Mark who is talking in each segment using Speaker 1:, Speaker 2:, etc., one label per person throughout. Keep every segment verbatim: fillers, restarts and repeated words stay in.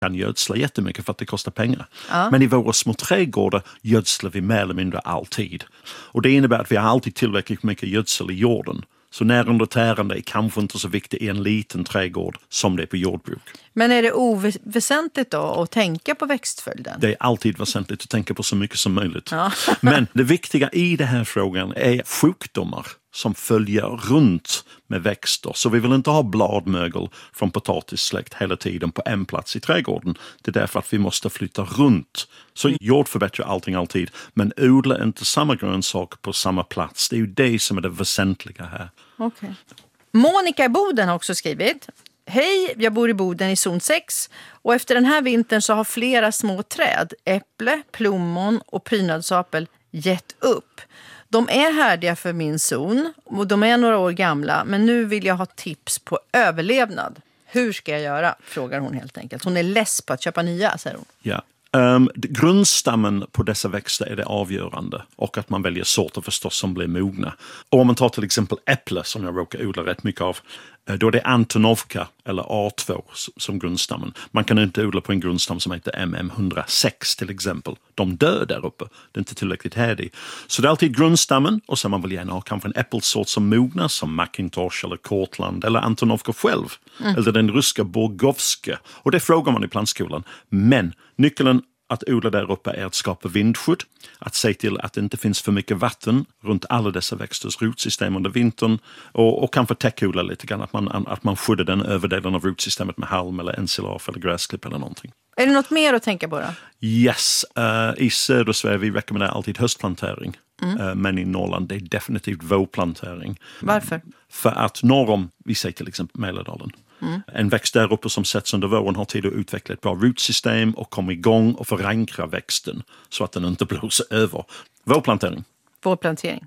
Speaker 1: kan gödsla jättemycket för att det kostar pengar.
Speaker 2: Ja.
Speaker 1: Men i våra små trädgårdar gödslar vi mer eller mindre alltid. Och det innebär att vi har alltid tillräckligt mycket gödsel i jorden. Så närundertärande är kanske inte så viktigt i en liten trädgård som det är på jordbruk.
Speaker 2: Men är det oväsentligt då att tänka på växtföljden?
Speaker 1: Det är alltid väsentligt att tänka på så mycket som möjligt.
Speaker 2: Ja.
Speaker 1: Men det viktiga i den här frågan är sjukdomar som följer runt med växter. Så vi vill inte ha bladmögel från potatissläkt hela tiden på en plats i trädgården. Det är därför att vi måste flytta runt. Så jord förbättrar allting alltid. Men odla inte samma grönsak på samma plats. Det är ju det som är det väsentliga här.
Speaker 2: Okay. Monica i Boden har också skrivit: Hej, jag bor i Boden i zon sex och efter den här vintern så har flera små träd, äpple, plommon och prydnadsapel gett upp. De är härdiga för min zon och de är några år gamla, men nu vill jag ha tips på överlevnad. Hur ska jag göra? Frågar hon helt enkelt. Hon är less på att köpa nya, säger hon.
Speaker 1: Ja. Um, grundstammen på dessa växter är det avgörande och att man väljer sorter förstås som blir mogna. Och om man tar till exempel äpple som jag råkar odla rätt mycket av, då är det Antonovka eller A två som grundstammen. Man kan inte odla på en grundstam som heter M M ett noll sex till exempel. De dör där uppe, det är inte tillräckligt härdig. Så det är alltid grundstammen och sen man vill gärna ha kanske en äppelsort som mognar som Macintosh eller Cortland eller Antonovka själv. Mm. Eller den ryska Borgovska. Och det frågar man i plantskolan. Men nyckeln att odla där uppe är att skapa vindskydd, att se till att det inte finns för mycket vatten runt alla dessa växters rotsystem under vintern och, och kanske täckodla lite grann, att man, att man skyddar den överdelen av rotsystemet med halm eller ensilage eller gräsklipp eller någonting.
Speaker 2: Är det något mer att tänka på då?
Speaker 1: Yes, uh, i södra Sverige vi rekommenderar alltid höstplantering. Mm. Uh, men i Norrland det är definitivt vårplantering.
Speaker 2: Varför?
Speaker 1: För att norr om, vi säger till exempel Mälardalen, Mm. en växt där uppe som sätts under våren har tid att utveckla ett bra rotsystem och komma igång och förankra växten så att den inte blåser över. Vårplantering.
Speaker 2: Vårplantering.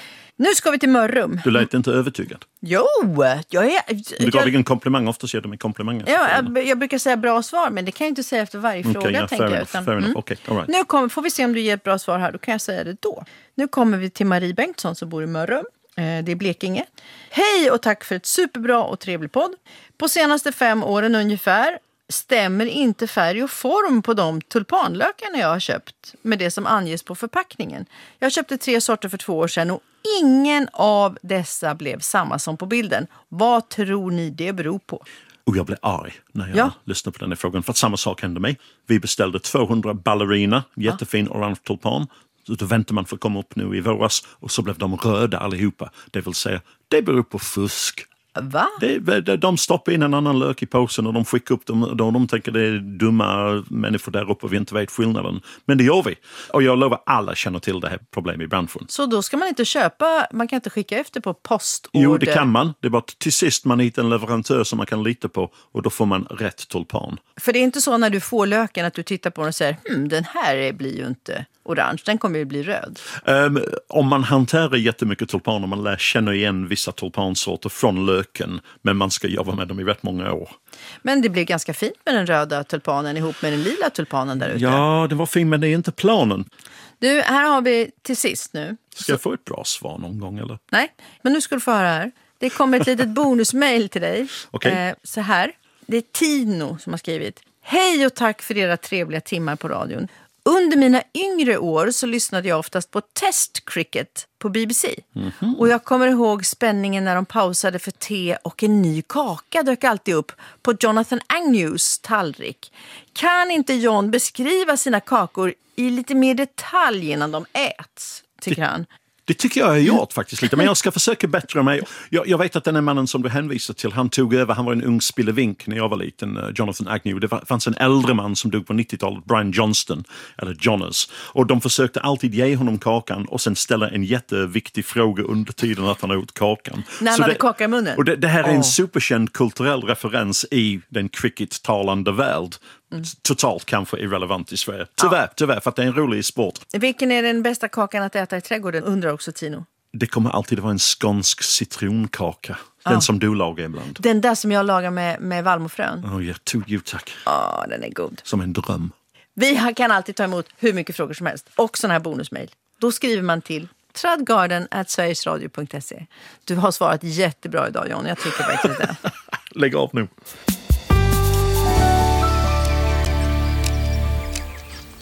Speaker 2: Nu ska vi till Mörrum.
Speaker 1: Du lät inte övertygad.
Speaker 2: Jo, jag är...
Speaker 1: Du gav ingen komplimang, ofta ger de mig komplimanger.
Speaker 2: Ja, jag, jag brukar säga bra svar, men det kan jag inte säga efter varje fråga.
Speaker 1: Okay, yeah,
Speaker 2: tänker
Speaker 1: fair
Speaker 2: jag.
Speaker 1: Enough,
Speaker 2: Utan,
Speaker 1: fair
Speaker 2: mm.
Speaker 1: enough. Okay, all right.
Speaker 2: Nu kommer, får vi se om du ger ett bra svar här, då kan jag säga det då. Nu kommer vi till Marie Bengtsson som bor i Mörrum. Det är Blekinge. Hej och tack för ett superbra och trevlig podd. På senaste fem åren ungefär stämmer inte färg och form på de tulpanlökarna jag har köpt med det som anges på förpackningen. Jag köpte tre sorter för två år sedan och ingen av dessa blev samma som på bilden. Vad tror ni det beror på?
Speaker 1: Och jag blev arg när jag
Speaker 2: ja.
Speaker 1: lyssnade på den här frågan. För att samma sak hände mig. Vi beställde tvåhundra ballerina, jättefin ja. orange tulpan. Så då väntar man för att komma upp nu i våras och så blev de röda allihopa. Det vill säga, det beror på fusk.
Speaker 2: Va?
Speaker 1: Det, de stoppar in en annan lök i påsen och de skickar upp dem och de tänker det är dumma människor där uppe och vi inte vet skillnaden. Men det gör vi. Och jag lovar alla känner till det här problemet i branschen.
Speaker 2: Så då ska man inte köpa, man kan inte skicka efter på postorder?
Speaker 1: Jo, det kan man. Det är bara till sist man hittar en leverantör som man kan lita på och då får man rätt tulpan.
Speaker 2: För det är inte så när du får löken att du tittar på den och säger hm, den här blir ju inte orange, den kommer ju bli röd.
Speaker 1: Um, om man hanterar jättemycket tulpaner, man lär känna igen vissa tulpansorter från löken, men man ska jobba med dem i rätt många år.
Speaker 2: Men det blir ganska fint med den röda tulpanen ihop med den lila tulpanen där ute.
Speaker 1: Ja, det var fint, men det är inte planen.
Speaker 2: Du, här har vi till sist nu.
Speaker 1: Ska
Speaker 2: Så...
Speaker 1: jag få ett bra svar någon gång, eller?
Speaker 2: Nej, men nu ska du få höra här. Det kommer ett litet bonusmail till dig.
Speaker 1: Okay.
Speaker 2: Eh, så här, det är Tino som har skrivit. Hej och tack för era trevliga timmar på radion. Under mina yngre år så lyssnade jag oftast på Test Cricket på B B C. Mm-hmm. Och jag kommer ihåg spänningen när de pausade för te och en ny kaka dök alltid upp på Jonathan Agnews tallrik. Kan inte John beskriva sina kakor i lite mer detalj innan de äts, tycker
Speaker 1: det,
Speaker 2: han?
Speaker 1: Det tycker jag har gjort faktiskt lite, men jag ska försöka bättra mig. Jag, jag vet att den här mannen som du hänvisar till, han tog över, han var en ung spillevink när jag var liten, uh, Jonathan Agnew. Det fanns en äldre man som dog på nittiotalet, Brian Johnston, eller Jonas. Och de försökte alltid ge honom kakan och sen ställa en jätteviktig fråga under tiden att han har gjort kakan.
Speaker 2: När han
Speaker 1: Så
Speaker 2: hade
Speaker 1: det,
Speaker 2: kaka i munnen?
Speaker 1: Och det, det här är en
Speaker 2: oh.
Speaker 1: superkänd kulturell referens i den cricket-talande värld. Mm. Totalt kanske irrelevant i Sverige. Tyvärr, ja. tyvärr, för att det är en rolig sport.
Speaker 2: Vilken är den bästa kakan att äta i trädgården, undrar också Tino.
Speaker 1: Det kommer alltid vara en skånsk citronkaka. Den ja. som du lagar ibland.
Speaker 2: Den där som jag lagar med, med vallmofrön.
Speaker 1: Åh, oh, ja, to tack.
Speaker 2: Ja, den är god.
Speaker 1: Som en dröm.
Speaker 2: Vi kan alltid ta emot hur mycket frågor som helst. Och sån här bonusmail. Då skriver man till tradgarden at sverigesradio punkt se. Du har svarat jättebra idag, John. Jag tycker verkligen det.
Speaker 1: Lägg av nu.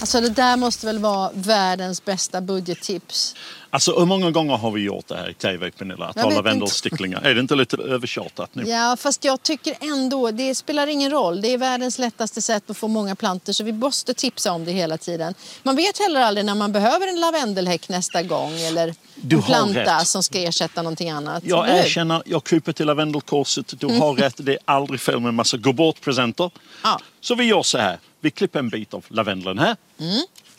Speaker 2: Alltså det där måste väl vara världens bästa budgettips.
Speaker 1: Alltså hur många gånger har vi gjort det här i tv, Pernilla? Att ha lavendelsticklingar. Är det inte lite övertjatat nu?
Speaker 2: Ja, fast jag tycker ändå, det spelar ingen roll. Det är världens lättaste sätt att få många plantor, så vi måste tipsa om det hela tiden. Man vet heller aldrig när man behöver en lavendelhäck nästa gång eller
Speaker 1: du
Speaker 2: en planta
Speaker 1: rätt.
Speaker 2: som ska ersätta någonting annat.
Speaker 1: Jag erkänner, jag kryper till lavendelkorset. Du har mm. rätt, det är aldrig fel med en massa gå bort-presenter.
Speaker 2: Ja.
Speaker 1: Så vi gör så här, vi klipper en bit av lavendeln här. Mm.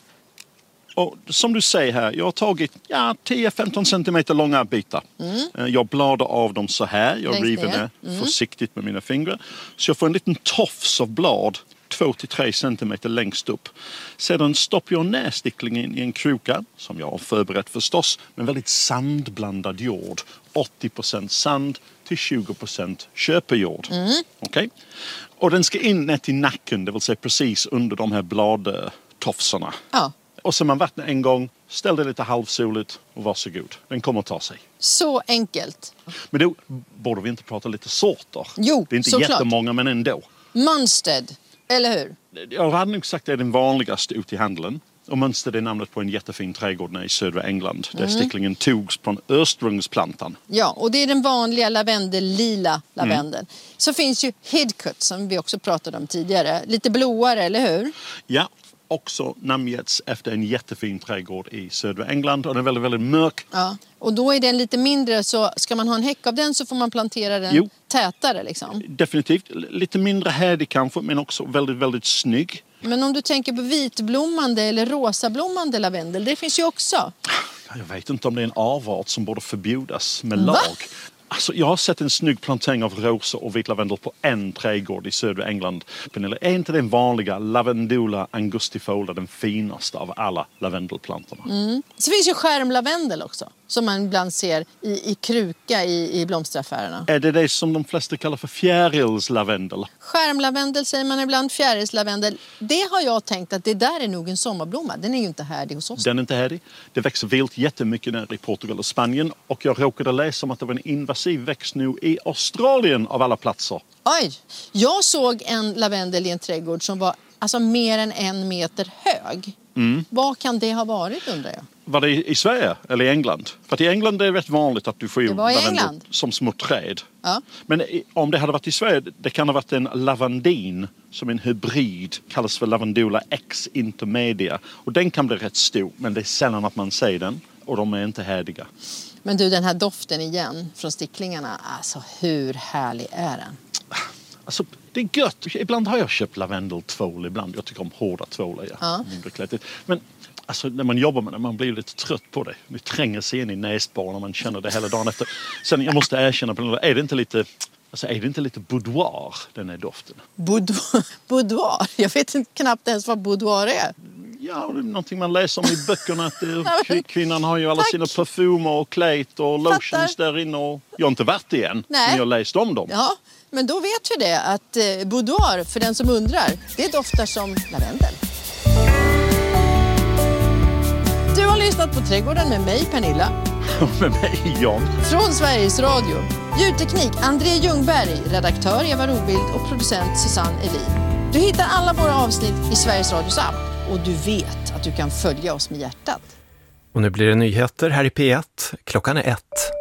Speaker 1: Och som du säger här, jag har tagit ja, tio till femton centimeter långa bitar. Mm. Jag bladar av dem så här. Jag
Speaker 2: Längst
Speaker 1: river ner mm. försiktigt med mina fingrar. Så jag får en liten tofs av blad, två till tre centimeter längst upp. Sedan stoppar jag ner sticklingen i en kruka, som jag har förberett förstås, med väldigt sandblandad jord. åttio procent sand till tjugo procent köpejord. Mm. Okay? Och den ska in ner till nacken, det vill säga precis under de här bladtofsarna.
Speaker 2: Ja.
Speaker 1: Och så man vattnar en gång, ställ det lite halvsoligt och varsågod. Den kommer att ta sig.
Speaker 2: Så enkelt.
Speaker 1: Men då borde vi inte prata lite sorter.
Speaker 2: Jo,
Speaker 1: det är inte
Speaker 2: såklart.
Speaker 1: Jättemånga, men ändå.
Speaker 2: Munstead, eller hur?
Speaker 1: Jag hade nog sagt att det är den vanligaste ute i handeln. Och Munstead är namnet på en jättefin trädgård i södra England. Mm. Där sticklingen togs från ursprungsplantan.
Speaker 2: Ja, och det är den vanliga lavendel, lila lavendeln. Mm. Så finns ju Hidcote som vi också pratade om tidigare. Lite blåare, eller hur?
Speaker 1: Ja. Också namngetts efter en jättefin trädgård i södra England och den är väldigt, väldigt mörk.
Speaker 2: Ja, och då är den lite mindre, så ska man ha en häck av den så får man plantera den jo. tätare liksom.
Speaker 1: Definitivt, lite mindre härdig kanske, men också väldigt, väldigt snygg.
Speaker 2: Men om du tänker på vitblommande eller rosablommande lavendel, det finns ju också.
Speaker 1: Jag vet inte om det är en avart som borde förbjudas med lag. Va? Alltså, jag har sett en snygg plantering av rosor och vitlavendel på en trädgård i södra England. Pernilla, är inte den vanliga Lavandula angustifolia den finaste av alla lavendelplantorna?
Speaker 2: Mm. Så finns ju skärmlavendel också, som man ibland ser i, i kruka i, i blomsteraffärerna.
Speaker 1: Är det det som de flesta kallar för fjärilslavendel?
Speaker 2: Skärmlavendel säger man ibland, fjärilslavendel. Det har jag tänkt att det där är nog en sommarblomma. Den är ju inte härdig hos oss.
Speaker 1: Den är inte härdig. Det växer vilt jättemycket där i Portugal och Spanien. Och jag råkade läsa om att det var en invasiv växt nu i Australien av alla platser.
Speaker 2: Oj! Jag såg en lavendel i en trädgård som var alltså mer än en meter hög. Mm. Vad kan det ha varit, undrar jag?
Speaker 1: Var det i Sverige eller i England? För att i England är det rätt vanligt att du får ju lavendel som små träd. Ja. Men om det hade varit i Sverige, det kan ha varit en lavandin som en hybrid, kallas för Lavandula X intermedia. Och den kan bli rätt stor, men det är sällan att man ser den och de är inte härdiga.
Speaker 2: Men du, den här doften igen från sticklingarna, alltså hur härlig är den?
Speaker 1: Alltså, det är gött. Ibland har jag köpt lavendeltvål, ibland. Jag tycker om hårda tvålar, ja. Ja. Mindre klättigt. Men alltså, när man jobbar med det, man blir lite trött på det. Det tränger sig in i näsborren och man känner det hela dagen efter. Sen, jag måste erkänna, är det inte lite... Alltså, är det inte lite boudoir, den här doften?
Speaker 2: Boudoir? Boudoir? Jag vet inte knappt ens vad boudoir är.
Speaker 1: Ja, det är någonting man läser om i böckerna. Att det, kvinnan har ju alla Tack. sina parfymer och klät och lotions Fattar. där inne. Och jag har inte varit det än, Nej. men jag har läst om dem.
Speaker 2: Ja, men då vet vi det. Att eh, boudoir, för den som undrar, det doftar som lavendel. Du har lyssnat på Trädgården med mig, Pernilla.
Speaker 1: Och med mig, Jan.
Speaker 2: Från Sveriges Radio. Ljudteknik, André Ljungberg. Redaktör, Eva Robild. Och producent, Susanne Elin. Du hittar alla våra avsnitt i Sveriges Radios app. Och du vet att du kan följa oss med hjärtat.
Speaker 3: Och nu blir det nyheter här i P ett. Klockan är ett.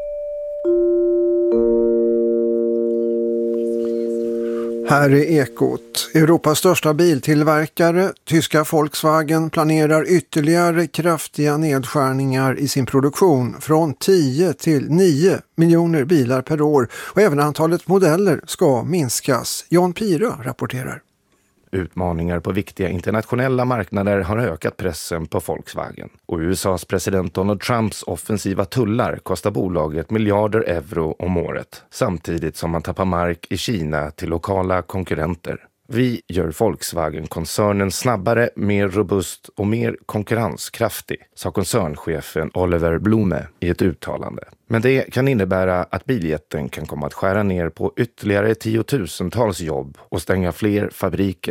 Speaker 4: Här är Ekot. Europas största biltillverkare, tyska Volkswagen, planerar ytterligare kraftiga nedskärningar i sin produktion från tio till nio miljoner bilar per år. Och även antalet modeller ska minskas. Jan Pira rapporterar.
Speaker 5: Utmaningar på viktiga internationella marknader har ökat pressen på Volkswagen. Och U S A:s president Donald Trumps offensiva tullar kostar bolaget miljarder euro om året. Samtidigt som man tappar mark i Kina till lokala konkurrenter. Vi gör Volkswagen-koncernen snabbare, mer robust och mer konkurrenskraftig, sa koncernchefen Oliver Blume i ett uttalande. Men det kan innebära att biljätten kan komma att skära ner på ytterligare tiotusentals jobb och stänga fler fabriker.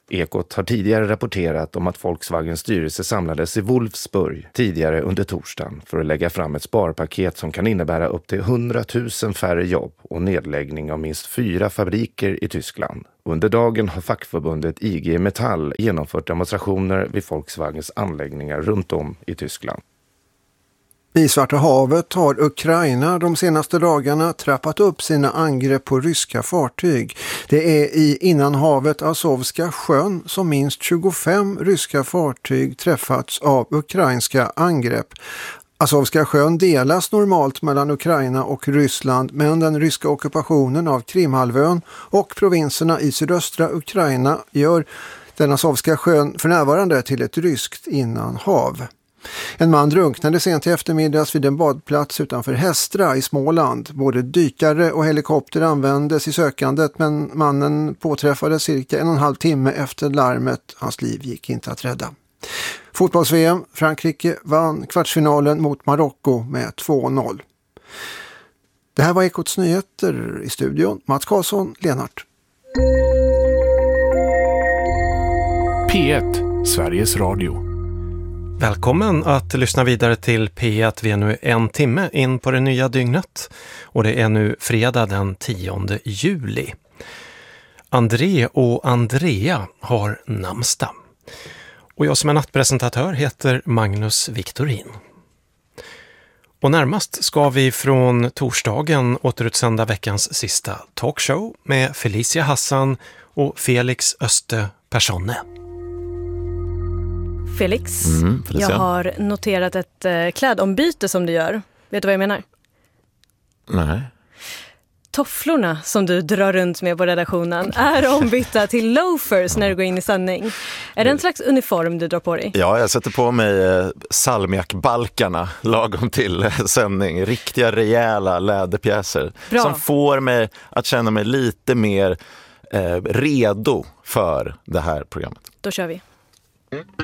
Speaker 5: Ekot har tidigare rapporterat om att Volkswagens styrelse samlades i Wolfsburg tidigare under torsdagen för att lägga fram ett sparpaket som kan innebära upp till hundratusen färre jobb och nedläggning av minst fyra fabriker i Tyskland. Under dagen har fackförbundet I G Metall genomfört demonstrationer vid Volkswagens anläggningar runt om i Tyskland.
Speaker 4: I Svarta havet har Ukraina de senaste dagarna trappat upp sina angrepp på ryska fartyg. Det är i innanhavet Azovska sjön som minst tjugofem ryska fartyg träffats av ukrainska angrepp. Azovska sjön delas normalt mellan Ukraina och Ryssland, men den ryska ockupationen av Krimhalvön och provinserna i sydöstra Ukraina gör den Azovska sjön för närvarande till ett ryskt innanhav. En man drunknade sent i eftermiddags vid en badplats utanför Hästra i Småland. Både dykare och helikopter användes i sökandet, men mannen påträffades cirka en och en halv timme efter larmet. Hans liv gick inte att rädda. Fotbolls-V M. Frankrike vann kvartsfinalen mot Marocko med två noll. Det här var Ekots nyheter. I studion Mats Karlsson, Lenart.
Speaker 6: P ett, Sveriges Radio.
Speaker 3: Välkommen att lyssna vidare till P ett. Vi är nu en timme in på det nya dygnet och det är nu fredag den tionde juli. André och Andrea har namnsdag. Och jag som är nattpresentatör heter Magnus Victorin. Och närmast ska vi från torsdagen återutsända veckans sista talkshow med Felicia Hassan och Felix Öste Personne.
Speaker 7: Felix,
Speaker 8: mm,
Speaker 7: jag har noterat ett eh, klädombyte som du gör. Vet du vad jag menar?
Speaker 8: Nej.
Speaker 7: Tofflorna som du drar runt med på redaktionen är ombytta till loafers när du går in i sändning. Är det en slags uniform du drar på dig?
Speaker 8: Ja, jag sätter på mig eh, salmiakbalkarna lagom till eh, sändning. Riktiga, rejäla läderpjäser.
Speaker 7: Bra.
Speaker 8: Som får mig att känna mig lite mer eh, redo för det här programmet.
Speaker 7: Då kör vi.